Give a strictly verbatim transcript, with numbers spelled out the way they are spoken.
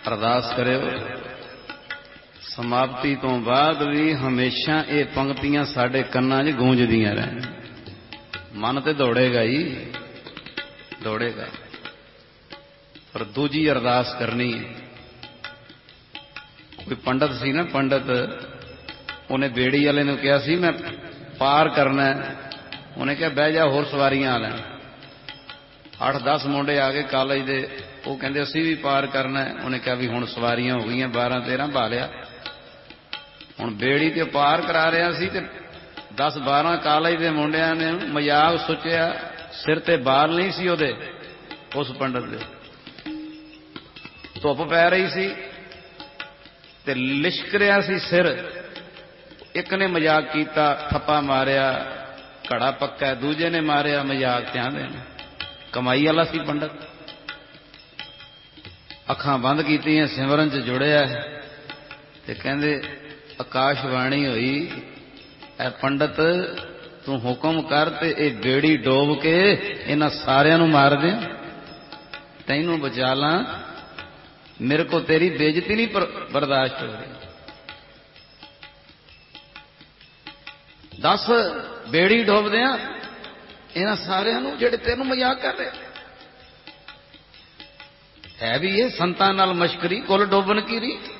अरदास करियो समाप्ति तो बाद भी हमेशा ये पंक्तियां साडे कन्नां 'च गूंजदियां रहन। मन ते दौड़ेगा ही दौड़ेगा, पर दूजी अरदास करनी है। कोई पंडित सी ना, पंडित उन्हें बेड़ी वाले ने कहा सी मैं पार करना है। उन्हें कहा बह जा होर सवारियां आ लैन। अठ दस मुंडे आ गए कॉलेज दे, वो कहते असी भी पार करना है। उन्हें कहा भी हुण सवारियां हो गई बारह तेरह बा लिया, हुण बेड़ी ते पार करा रहा सी ते दस बारह कॉलेज के मुंडिया ने मजाक सोचिया, सिर ते बाल नहीं सी उहदे उस पंडित दे, धुप पै रही सी ते लिशक रहा सी सिर। एक ने मजाक किया, थप्पा मारिया, घड़ा पक्का, दूजे ने मारिया मजाक, ध्यान देना कमाई वाला सी पंडित। अखां बंद कीतियां, सिमरन च जुड़िया ते कहंदे आकाशवाणी हुई, ऐ पंडित तू हुक्म कर ते ए बेड़ी डोब के इन्हां सारियां नूं मार दे, तैनूं बचा ला, मेरे को तेरी बेइज्जती नहीं बर्दाश्त हो रही। दस बेड़ी डोब दिया इन्हां सारियां नूं जिहड़े तैनूं मजाक कर रहे है भी ये संतां नाल मश्करी, कुल डोबन कीरी।